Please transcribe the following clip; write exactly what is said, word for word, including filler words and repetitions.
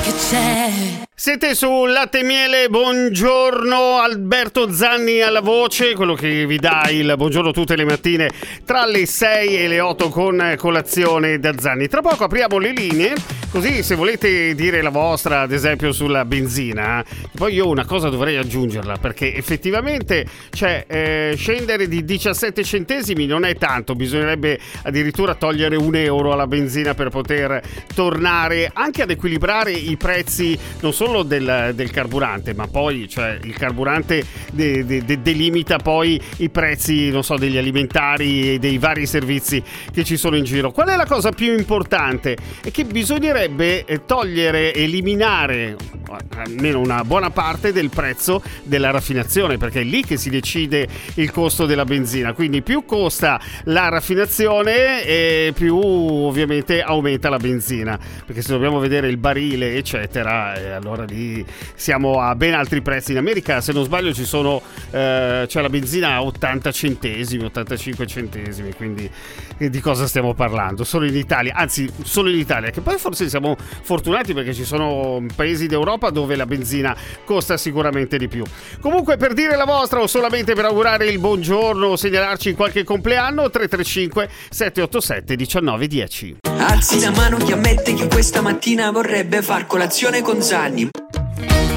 che c'è. Siete su Latte e Miele, buongiorno, Alberto Zanni alla voce, quello che vi dà il buongiorno tutte le mattine tra le sei e le otto con colazione da Zanni. Tra poco apriamo le linee, così se volete dire la vostra, ad esempio sulla benzina. Poi io una cosa dovrei aggiungerla, perché effettivamente cioè, eh, scendere di diciassette centesimi non è tanto, bisognerebbe addirittura togliere un euro alla benzina per poter tornare anche ad equilibrare i prezzi non solo del, del carburante, ma poi cioè, il carburante de, de, de, delimita poi i prezzi, non so, degli alimentari e dei vari servizi che ci sono in giro. Qual è la cosa più importante? È che bisognerebbe togliere, eliminare almeno una buona parte del prezzo della raffinazione, perché è lì che si decide il costo della benzina. Quindi più costa la raffinazione e più ovviamente aumenta la benzina, perché se dobbiamo vedere il barile eccetera, eh, allora lì siamo a ben altri prezzi. In America, se non sbaglio, ci sono eh, c'è la benzina a ottanta centesimi, ottantacinque centesimi, quindi eh, di cosa stiamo parlando? Solo in Italia, anzi solo in Italia, che poi forse siamo fortunati perché ci sono paesi d'Europa dove la benzina costa sicuramente di più. Comunque, per dire la vostra o solamente per augurare il buongiorno o segnalarci qualche compleanno, tre tre cinque sette otto sette uno nove uno zero. Alzi la mano chi ammette che questa mattina vorrebbe far colazione con Zanni.